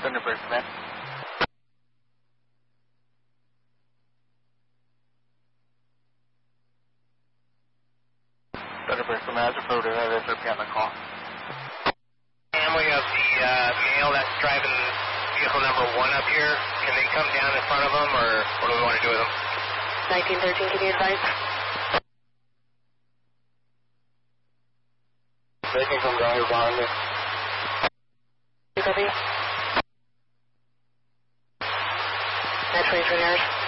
Thunderbird, man. Thunderbird, command to photo that is on the call. Family of the male that's driving vehicle number 1 up here, can they come down in front of them, or what do we want to do with them? 1913, can you advise? They can come down here behind me. Copy. 923 Nurse.